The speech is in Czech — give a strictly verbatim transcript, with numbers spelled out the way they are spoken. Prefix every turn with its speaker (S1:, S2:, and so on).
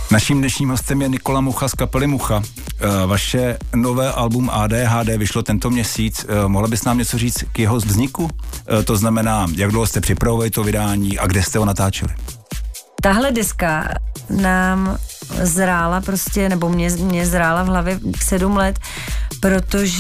S1: Naším dnešním hostem je Nikola Mucha z kapely Mucha. Vaše nové album A D H D vyšlo tento měsíc. Mohla bys nám něco říct k jeho vzniku? To znamená, jak dlouho jste připravovali to vydání a kde jste ho natáčeli?
S2: Tahle deska nám zrála prostě, nebo mě, mě zrála v hlavě sedm let, protože